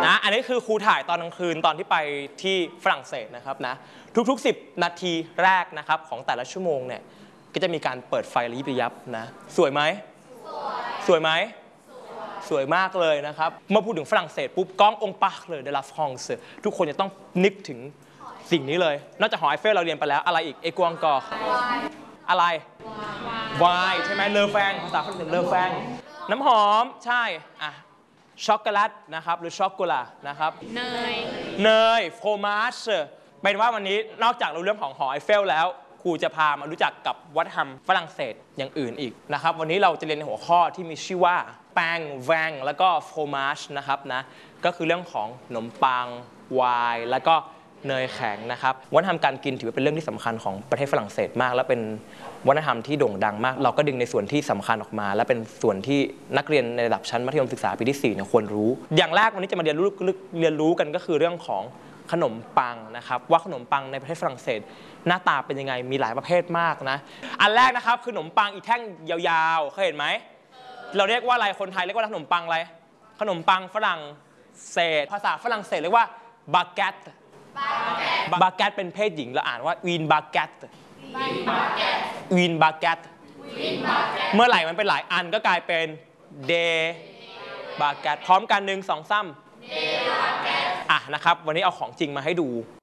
นะอันนี้คือครูถ่ายตอนกลางคืนตอนที่ไปที่ฝรั่งเศสนะครับนะทุกๆ10 นาทีแรกนะครับของแต่ละชั่วโมงเนี่ยก็จะมีการเปิดไฟระยิบระยับนะสวยไหมสวยไหมสวยมากเลยนะครับเมื่อพูดถึงฝรั่งเศสปุ๊บก้ององปาร์คเลยเดลาฟรองซ์ทุกคนจะต้องนึกถึงสิ่งนี้เลยนอกจากหอไอเฟลเราเรียนไปแล้วอะไรอีกเอกวางกอร์อะไรไวน์ใช่ไหมเลอแฟงภาษาฝรั่งเศสเลอแฟงน้ำหอมใช่อ่ะช็อกโกแลตนะครับหรือช็อกโกแลตนะครับเนยโฟมาชเป็นว่าวันนี้นอกจากรู้เรื่องของหอไอเฟลแล้วครูจะพามารู้จักกับวัฒนธรรมฝรั่งเศสอย่างอื่นอีกนะครับวันนี้เราจะเรียนในหัวข้อที่มีชื่อว่าแป้งแวงแล้วก็โฟมาชนะครับนะก็คือเรื่องของขนมปังไวน์แล้วก็เนยแข็งนะครับวัฒนธรรมการกินถือว่าเป็นเรื่องที่สำคัญของประเทศฝรั่งเศสมากและเป็นวัฒนธรรมที่โด่งดังมากเราก็ดึงในส่วนที่สำคัญออกมาและเป็นส่วนที่นักเรียนในระดับชั้นมัธยมศึกษาปีที่4เนี่ยควรรู้อย่างแรกวันนี้จะมาเรียนรู้กันก็คือเรื่องของขนมปังนะครับว่าขนมปังในประเทศฝรั่งเศสหน้าตาเป็นยังไงมีหลายประเภทมากนะอันแรกนะครับคือขนมปังอีกแท่งยาวๆเคยเห็นไหมเราเรียกว่าอะไรคนไทยเรียกว่าขนมปังอะไรขนมปังฝรั่งเศสภาษาฝรั่งเศสเรียกว่าบาเกตบาเกตเป็นเพศหญิงเราอ่านว่าวีนบาเกตวีนบาเกตเมื่อไหร่มันเป็นหลายอันก็กลายเป็นเดบาเกตพร้อมกัน1 2 3อ่ะนะครับวันนี้เอาของจริงมาให้ดู